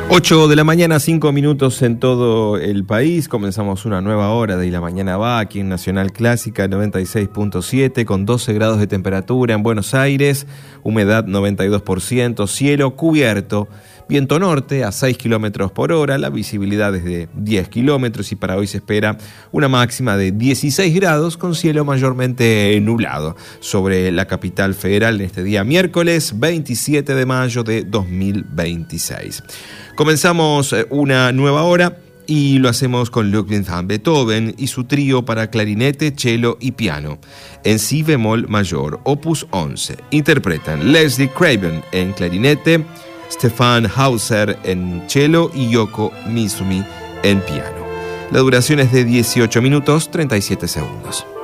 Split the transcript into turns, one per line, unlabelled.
8 de la mañana, 5 minutos en todo el país. Comenzamos una nueva hora de Y la Mañana Va aquí en Nacional Clásica 96.7 con 12 grados de temperatura en Buenos Aires, humedad 92%, cielo cubierto, viento norte a 6 kilómetros por hora, la visibilidad es de 10 kilómetros y para hoy se espera una máxima de 16 grados con cielo mayormente nublado sobre la capital federal en este día miércoles 27 de mayo de 2026. Comenzamos una nueva hora y lo hacemos con Ludwig van Beethoven y su trío para clarinete, cello y piano en si bemol mayor, opus 11. Interpretan Leslie Craven en clarinete, Stefan Hauser en cello y Yoko Mizumi en piano. La duración es de 18 minutos 37 segundos.